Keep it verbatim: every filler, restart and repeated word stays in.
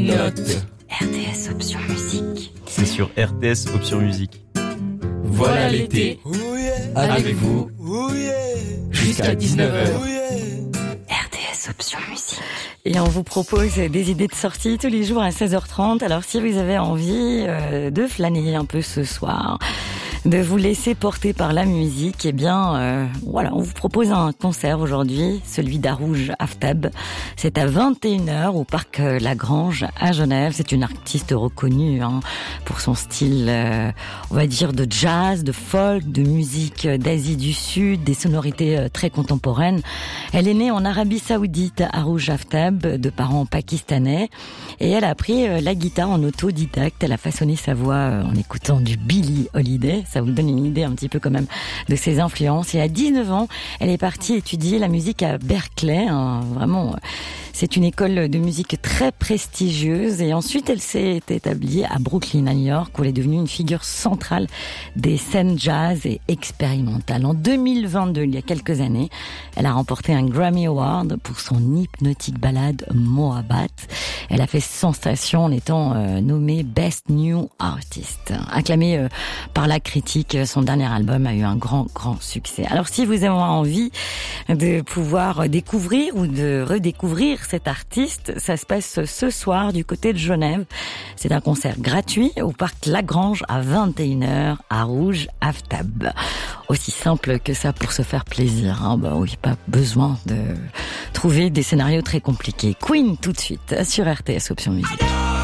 note. R T S Option Musique. C'est sur R T S Option Musique. Voilà l'été, avec vous, jusqu'à dix-neuf heures. R T S Option Musique. Et on vous propose des idées de sortie tous les jours à seize heures trente. Alors si vous avez envie euh, de flâner un peu ce soir, de vous laisser porter par la musique, eh bien, euh, voilà, on vous propose un concert aujourd'hui, celui d'Arouj Aftab. C'est à vingt et une heures au Parc Lagrange à Genève. C'est une artiste reconnue hein, pour son style, euh, on va dire, de jazz, de folk, de musique d'Asie du Sud, des sonorités euh, très contemporaines. Elle est née en Arabie Saoudite, Arouj Aftab, de parents pakistanais, et elle a appris euh, la guitare en autodidacte. Elle a façonné sa voix euh, en écoutant du Billie Holiday. Ça vous donne une idée un petit peu quand même de ses influences. Et à dix-neuf ans, elle est partie étudier la musique à Berkeley. Hein, vraiment, c'est une école de musique très prestigieuse. Et ensuite, elle s'est établie à Brooklyn, à New York, où elle est devenue une figure centrale des scènes jazz et expérimentales. En deux mille vingt-deux, il y a quelques années, elle a remporté un Grammy Award pour son hypnotique ballade Mohabbat. Elle a fait sensation en étant euh, nommée Best New Artist. Acclamée euh, par la critique, son dernier album a eu un grand, grand succès. Alors si vous avez envie de pouvoir découvrir ou de redécouvrir cet artiste, ça se passe ce soir du côté de Genève. C'est un concert gratuit au Parc Lagrange à vingt et une heures à Arouj Aftab. Aussi simple que ça pour se faire plaisir. Hein. Bah oui, pas besoin de trouver des scénarios très compliqués. Queen tout de suite sur R T S Option Musique.